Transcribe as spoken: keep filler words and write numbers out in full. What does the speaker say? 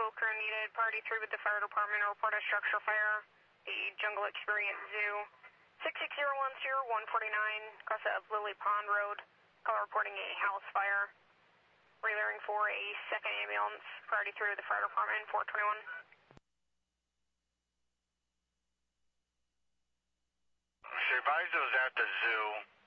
crew needed. Priority three with the fire department. Report a structure fire. The Jungle Experience Zoo. six six zero one zero one forty-nine, across of Lily Pond Road. Call reporting a house fire. Relaying for a second ambulance. Priority three with the fire department. four twenty-one. She advised it was at the zoo.